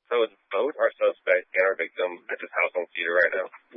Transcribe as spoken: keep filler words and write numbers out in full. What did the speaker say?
So is both our suspect and our victim at this house on Cedar right now?